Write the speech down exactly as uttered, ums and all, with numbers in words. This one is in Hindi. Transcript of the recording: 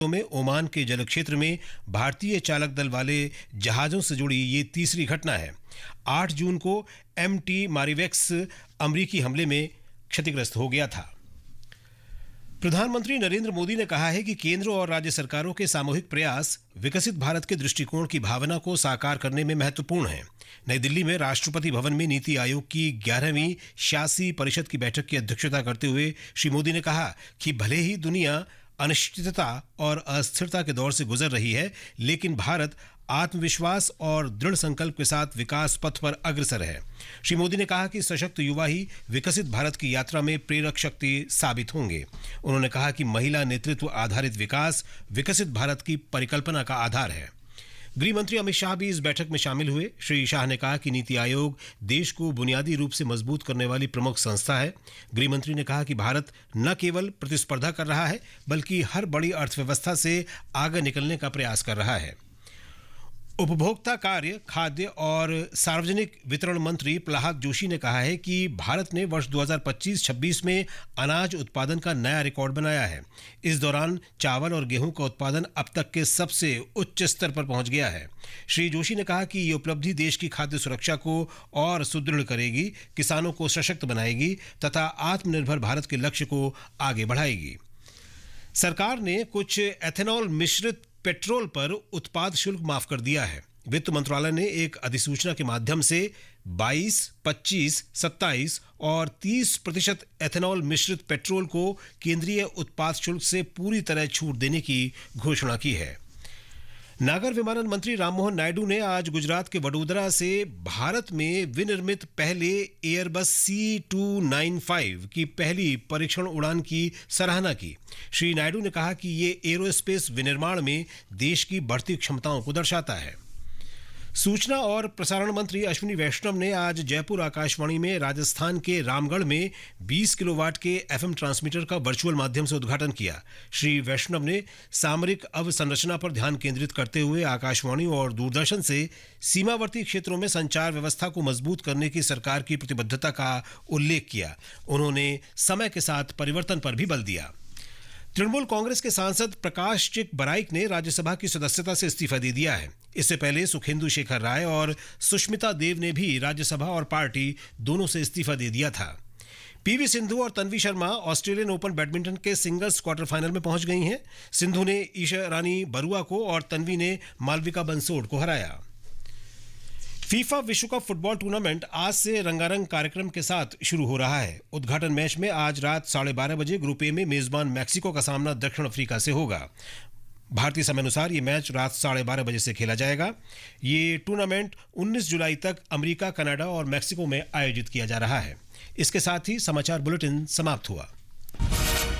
में ओमान के जल क्षेत्र में भारतीय चालक दल वाले जहाजों से जुड़ी ये तीसरी घटना है। आठ जून को एम टी मारिवेक्स अमरीकी हमले में क्षतिग्रस्त हो गया था। प्रधानमंत्री नरेंद्र मोदी ने कहा है कि केंद्र और राज्य सरकारों के सामूहिक प्रयास विकसित भारत के दृष्टिकोण की भावना को साकार करने में महत्वपूर्ण हैं। नई दिल्ली में राष्ट्रपति भवन में नीति आयोग की ग्यारहवीं शासी परिषद की बैठक की अध्यक्षता करते हुए श्री मोदी ने कहा कि भले ही दुनिया अनिश्चितता और अस्थिरता के दौर से गुजर रही है, लेकिन भारत आत्मविश्वास और दृढ़ संकल्प के साथ विकास पथ पर अग्रसर है। श्री मोदी ने कहा कि सशक्त युवा ही विकसित भारत की यात्रा में प्रेरक शक्ति साबित होंगे। उन्होंने कहा कि महिला नेतृत्व आधारित विकास विकसित भारत की परिकल्पना का आधार है। गृह मंत्री अमित शाह भी इस बैठक में शामिल हुए। श्री शाह ने कहा कि नीति आयोग देश को बुनियादी रूप से मजबूत करने वाली प्रमुख संस्था है। गृह मंत्री ने कहा कि भारत न केवल प्रतिस्पर्धा कर रहा है, बल्कि हर बड़ी अर्थव्यवस्था से आगे निकलने का प्रयास कर रहा है। उपभोक्ता कार्य, खाद्य और सार्वजनिक वितरण मंत्री प्रहलाद जोशी ने कहा है कि भारत ने वर्ष दो हज़ार पच्चीस छब्बीस में अनाज उत्पादन का नया रिकॉर्ड बनाया है। इस दौरान चावल और गेहूं का उत्पादन अब तक के सबसे उच्च स्तर पर पहुंच गया है। श्री जोशी ने कहा कि ये उपलब्धि देश की खाद्य सुरक्षा को और सुदृढ़ करेगी, किसानों को सशक्त बनाएगी तथा आत्मनिर्भर भारत के लक्ष्य को आगे बढ़ाएगी। सरकार ने कुछ एथेनॉल मिश्रित पेट्रोल पर उत्पाद शुल्क माफ कर दिया है। वित्त मंत्रालय ने एक अधिसूचना के माध्यम से बाईस, पच्चीस, सत्ताईस और तीस प्रतिशत एथेनॉल मिश्रित पेट्रोल को केंद्रीय उत्पाद शुल्क से पूरी तरह छूट देने की घोषणा की है। नागर विमानन मंत्री राममोहन नायडू ने आज गुजरात के वडोदरा से भारत में विनिर्मित पहले Airbus C to nine five की पहली परीक्षण उड़ान की सराहना की। श्री नायडू ने कहा कि ये एरोस्पेस विनिर्माण में देश की बढ़ती क्षमताओं को दर्शाता है। सूचना और प्रसारण मंत्री अश्विनी वैष्णव ने आज जयपुर आकाशवाणी में राजस्थान के रामगढ़ में बीस किलोवाट के एफएम ट्रांसमीटर का वर्चुअल माध्यम से उद्घाटन किया। श्री वैष्णव ने सामरिक अवसंरचना पर ध्यान केंद्रित करते हुए आकाशवाणी और दूरदर्शन से सीमावर्ती क्षेत्रों में संचार व्यवस्था को मजबूत करने की सरकार की प्रतिबद्धता का उल्लेख किया। उन्होंने समय के साथ परिवर्तन पर भी बल दिया। तृणमूल कांग्रेस के सांसद प्रकाश चिक बराइक ने राज्यसभा की सदस्यता से इस्तीफा दे दिया है। इससे पहले सुखेंदु शेखर राय और सुष्मिता देव ने भी राज्यसभा और पार्टी दोनों से इस्तीफा दे दिया था। पीवी सिंधु और Tanvi Sharma Australian open badminton के सिंगल्स क्वार्टर फाइनल में पहुंच गई हैं। सिंधु ने ईशा रानी बरुआ को और तन्वी ने मालविका बंसोड को हराया। फीफा विश्व कप फुटबॉल टूर्नामेंट आज से रंगारंग कार्यक्रम के साथ शुरू हो रहा है। उद्घाटन मैच में आज रात साढ़े बारह बजे ग्रुप ए में मेजबान मैक्सिको का सामना दक्षिण अफ्रीका से होगा। भारतीय समय अनुसार ये मैच रात साढ़े बारह बजे से खेला जाएगा। ये टूर्नामेंट उन्नीस जुलाई तक अमेरिका, कनाडा और मैक्सिको में आयोजित किया जा रहा है। इसके साथ ही समाचार बुलेटिन समाप्त हुआ।